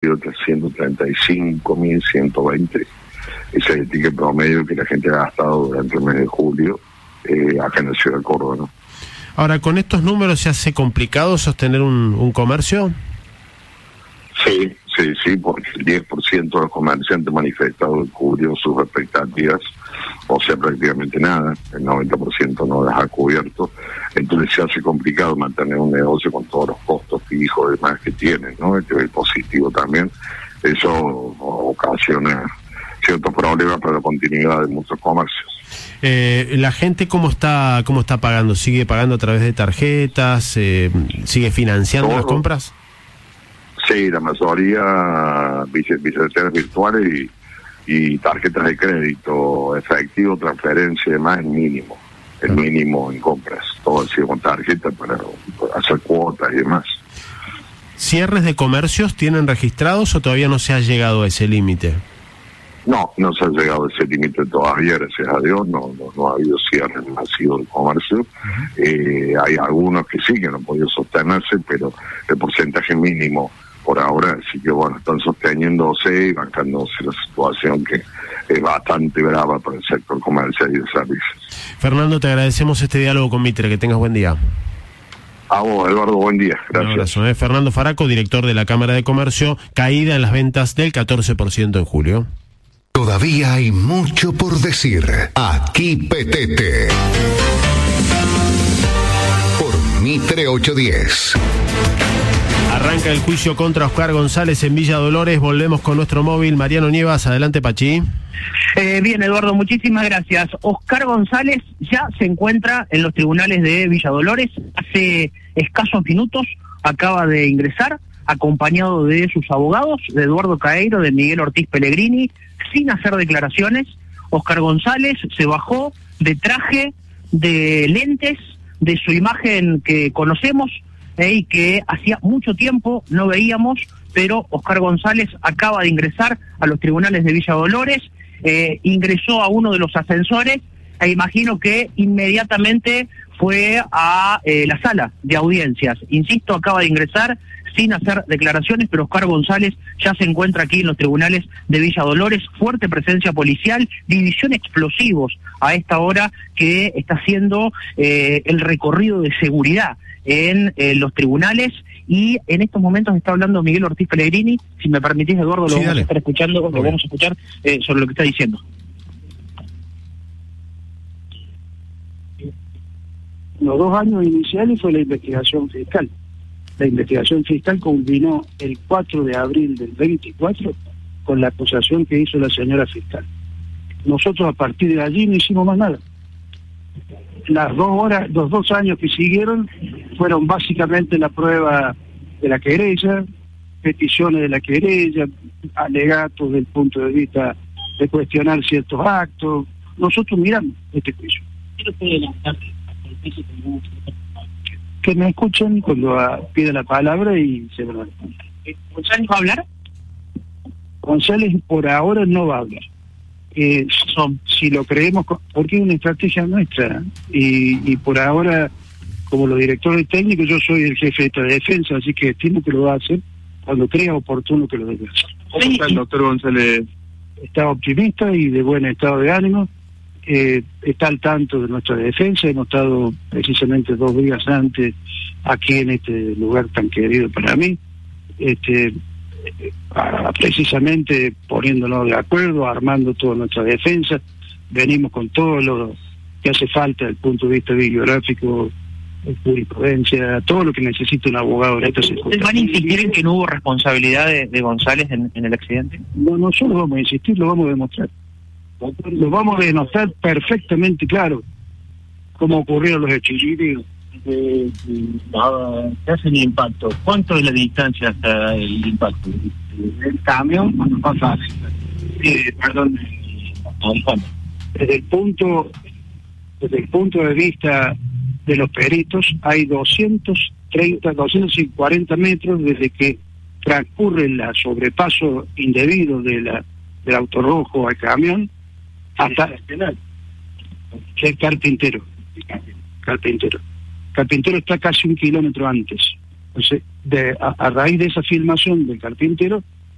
que 135.120 es el ticket promedio que la gente ha gastado durante el mes de julio acá en la ciudad de Córdoba, ¿no? Ahora, ¿con estos números se hace complicado sostener un comercio? Sí, porque el 10% de los comerciantes manifestados cubrió sus expectativas, o sea, prácticamente nada, el 90% no las ha cubierto, entonces se hace complicado mantener un negocio con todos los costos fijos y demás que tienen, ¿no? Este es el positivo también, eso ocasiona ciertos problemas para la continuidad de muchos comercios. ¿La gente cómo está pagando? ¿Sigue pagando a través de tarjetas? ¿Sigue financiando las compras? Sí, la mayoría billeteras virtuales y tarjetas de crédito, efectivo, transferencia y demás, el mínimo en compras. Todo ha sido con tarjeta para hacer cuotas y demás. ¿Cierres de comercios tienen registrados o todavía no se ha llegado a ese límite? No se ha llegado a ese límite todavía, gracias a Dios, no ha habido cierres masivos de comercio. Hay algunos que sí, que no han podido sostenerse, pero el porcentaje mínimo por ahora, así que bueno, están sosteniéndose y bancándose la situación que es bastante brava para el sector comercial y de servicios. Fernando, te agradecemos este diálogo con Mitre, que tengas buen día. A vos, Eduardo, buen día, gracias. Un abrazo. Fernando Faraco, director de la Cámara de Comercio, caída en las ventas del 14% en julio. Todavía hay mucho por decir. Aquí Petete. Por Mitre 810. Arranca el juicio contra Oscar González en Villa Dolores. Volvemos con nuestro móvil. Mariano Nievas, adelante, Pachi. Bien, Eduardo, muchísimas gracias. Oscar González ya se encuentra en los tribunales de Villa Dolores. Hace escasos minutos acaba de ingresar, acompañado de sus abogados, de Eduardo Caeiro, de Miguel Ortiz Pellegrini, sin hacer declaraciones. Oscar González se bajó de traje, de lentes, de su imagen que conocemos y que hacía mucho tiempo no veíamos, pero Oscar González acaba de ingresar a los tribunales de Villa Dolores, ingresó a uno de los ascensores e imagino que inmediatamente fue a la sala de audiencias. Insisto, acaba de ingresar sin hacer declaraciones, pero Oscar González ya se encuentra aquí en los tribunales de Villa Dolores. Fuerte presencia policial, división explosivos a esta hora que está haciendo el recorrido de seguridad en los tribunales, y en estos momentos está hablando Miguel Ortiz Pellegrini. Si me permitís, Eduardo, lo vamos a estar escuchando, lo vamos a escuchar sobre lo que está diciendo. Los 2 años iniciales fue la investigación fiscal. La investigación fiscal culminó el 4 de abril del 24 con la acusación que hizo la señora fiscal. Nosotros a partir de allí no hicimos más nada. Los 2 años que siguieron fueron básicamente la prueba de la querella, peticiones de la querella, alegatos del punto de vista de cuestionar ciertos actos. Nosotros miramos este juicio. Que me escuchen cuando pida la palabra y se lo responda. ¿González va a hablar? González por ahora no va a hablar. Si lo creemos, porque es una estrategia nuestra, y por ahora, como los directores técnicos, yo soy el jefe de esta defensa, así que estimo que lo va a hacer cuando crea oportuno que lo debe hacer. ¿Cómo está el doctor González? Está optimista y de buen estado de ánimo. Está al tanto de nuestra defensa. Hemos estado precisamente 2 días antes aquí en este lugar tan querido para mí, precisamente poniéndonos de acuerdo, armando toda nuestra defensa. Venimos con todo lo que hace falta desde el punto de vista bibliográfico, jurisprudencia, todo lo que necesita un abogado en esta circunstancia. ¿Van a insistir en que no hubo responsabilidad de González en el accidente? No, nosotros vamos a insistir, lo vamos a demostrar. Lo vamos a demostrar perfectamente claro cómo ocurrieron los hechos. ¿Qué hace el impacto? ¿Cuánto es la distancia hasta el impacto? El camión cuando pasa. Perdón. Desde el punto de vista de los peritos, hay 240 metros desde que transcurre el sobrepaso indebido del auto rojo al camión hasta el carpintero. Carpintero está casi 1 kilómetro antes. Entonces, a raíz de esa filmación del carpintero,